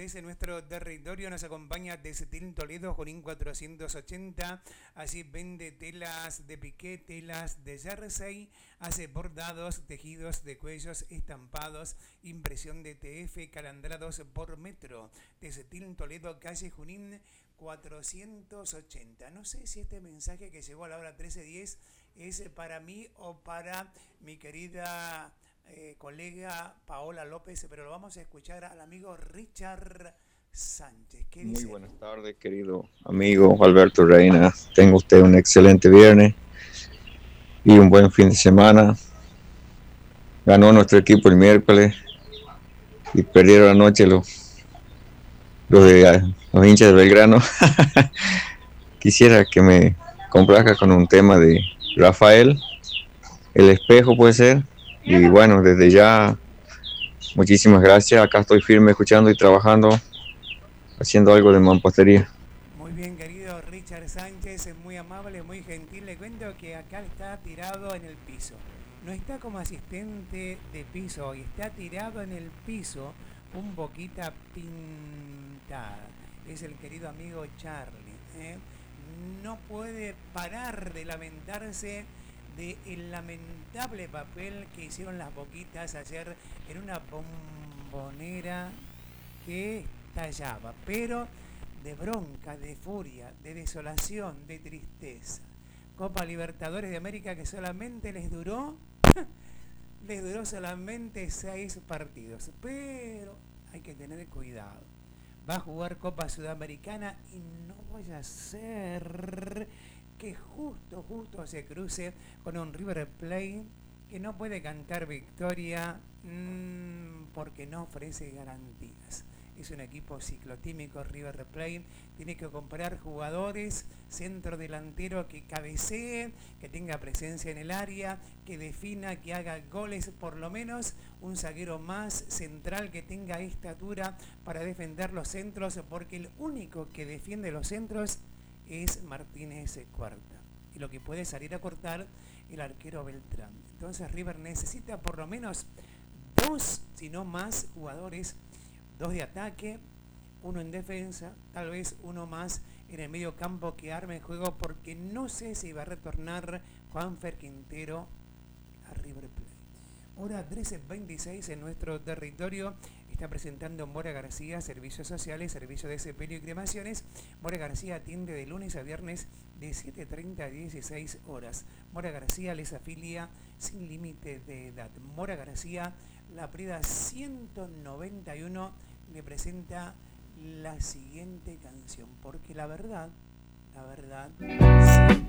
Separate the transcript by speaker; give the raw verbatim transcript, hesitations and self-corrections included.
Speaker 1: desde nuestro territorio nos acompaña desde Toledo, Junín cuatrocientos ochenta. Allí vende telas de piqué, telas de jersey, hace bordados, tejidos de cuellos, estampados, impresión de T F, calandrados por metro. Desde Toledo, calle Junín cuatrocientos ochenta. No sé si este mensaje que llegó a la hora trece diez es para mí o para mi querida eh, colega Paola López, pero lo vamos a escuchar al amigo Richard Sánchez. ¿Qué
Speaker 2: Muy
Speaker 1: dice?
Speaker 2: buenas tardes, querido amigo Alberto Reina. Tenga usted un excelente viernes y un buen fin de semana. Ganó nuestro equipo el miércoles y perdieron anoche los, los, de, los hinchas de Belgrano. Quisiera que me complazca con un tema de Rafael, El Espejo puede ser. Y bueno, desde ya, muchísimas gracias. Acá estoy firme escuchando y trabajando, haciendo algo de mampostería.
Speaker 1: Muy bien, querido Richard Sánchez, es muy amable, muy gentil. Le cuento que acá está tirado en el piso. No está como asistente de piso, y está tirado en el piso, un boquita pintada. Es el querido amigo Charlie. ¿eh? No puede parar de lamentarse del lamentable papel que hicieron las boquitas ayer en una bombonera que estallaba, pero de bronca, de furia, de desolación, de tristeza. Copa Libertadores de América que solamente les duró, les duró solamente seis partidos, pero hay que tener cuidado. Va a jugar Copa Sudamericana y no vaya a ser que justo, justo se cruce con un River Plate que no puede cantar victoria mmm, porque no ofrece garantías. Es un equipo ciclotímico River Plate, tiene que comprar jugadores, centro delantero que cabecee, que tenga presencia en el área, que defina, que haga goles, por lo menos un zaguero más central que tenga estatura para defender los centros, porque el único que defiende los centros es Martínez Cuarta, y lo que puede salir a cortar el arquero Beltrán. Entonces River necesita por lo menos dos, si no más, jugadores, dos de ataque, uno en defensa, tal vez uno más en el medio campo que arme el juego, porque no sé si va a retornar Juanfer Quintero a River Plate. Hora trece veintiséis en nuestro territorio. Está presentando Mora García, Servicios Sociales, Servicio de sepelio y cremaciones. Mora García atiende de lunes a viernes de siete treinta a dieciséis horas. Mora García les afilia sin límite de edad. Mora García, La Prida ciento noventa y uno, le presenta la siguiente canción, porque la verdad, la verdad...